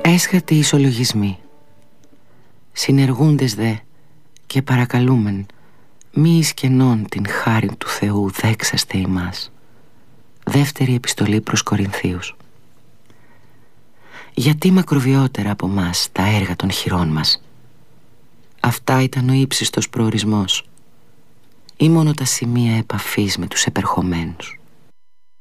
Έσχατοι ισολογισμοί. Συνεργούντες δε και παρακαλούμεν, μη εις κενών την χάρη του Θεού δέξαστε ημάς. Δεύτερη επιστολή προς Κορινθίους. Γιατί μακροβιότερα από μας τα έργα των χειρών μας? Αυτά ήταν ο ύψιστος προορισμός ή μόνο τα σημεία επαφής με τους επερχομένους?